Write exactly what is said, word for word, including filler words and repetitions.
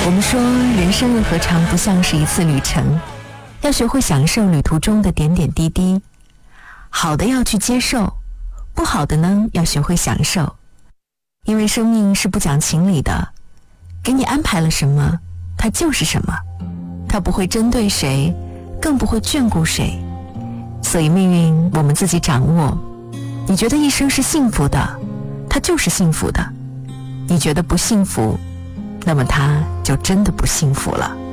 我们说人生又何尝不像是一次旅程，要学会享受旅途中的点点滴滴，好的要去接受，不好的呢要学会享受。因为生命是不讲情理的，给你安排了什么它就是什么，它不会针对谁，更不会眷顾谁。所以命运我们自己掌握，你觉得一生是幸福的，它就是幸福的，你觉得不幸福，那么它就真的不幸福了。